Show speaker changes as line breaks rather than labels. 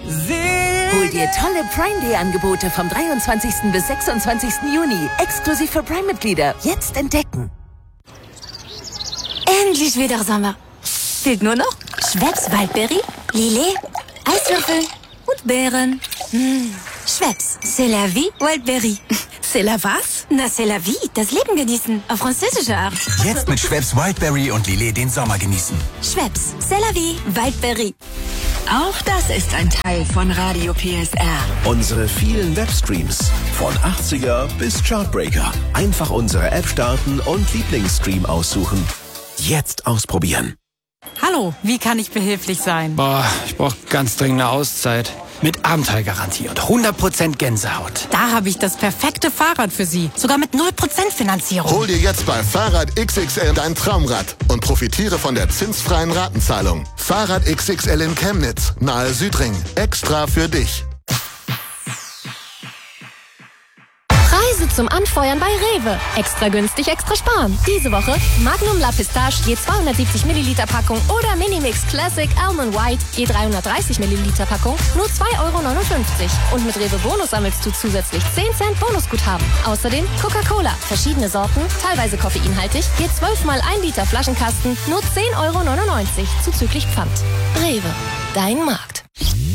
Hol dir tolle Prime Day Angebote vom 23. bis 26. Juni. Exklusiv für Prime-Mitglieder. Jetzt entdecken.
Endlich wieder Sommer. Fehlt nur noch Schweppes Waldbeere, Lillet, Eiswürfel und Beeren. Schweppes, c'est la vie, Wildberry.
C'est la was?
Na, c'est la vie, das Leben genießen, auf französische Art.
Jetzt mit Schweppes Wildberry und Lillet den Sommer genießen.
Schweppes, c'est la vie, Wildberry.
Auch das ist ein Teil von Radio PSR.
Unsere vielen Webstreams. Von 80er bis Chartbreaker. Einfach unsere App starten und Lieblingsstream aussuchen. Jetzt ausprobieren.
Hallo, wie kann ich behilflich sein?
Boah, ich brauche ganz dringend eine Auszeit. Mit Abenteuergarantie und 100% Gänsehaut.
Da habe ich das perfekte Fahrrad für Sie. Sogar mit 0% Finanzierung.
Hol dir jetzt bei Fahrrad XXL dein Traumrad und profitiere von der zinsfreien Ratenzahlung. Fahrrad XXL in Chemnitz, nahe Südring. Extra für dich.
Preise zum Anfeuern bei Rewe. Extra günstig, extra sparen. Diese Woche Magnum La Pistache je 270 Milliliter Packung oder Minimix Classic Almond White je 330 Milliliter Packung nur 2,59 €. Und mit Rewe Bonus sammelst du zusätzlich 10 Cent Bonusguthaben. Außerdem Coca-Cola, verschiedene Sorten, teilweise koffeinhaltig, je 12 mal 1 Liter Flaschenkasten nur 10,99 € zuzüglich Pfand. Rewe, dein Markt.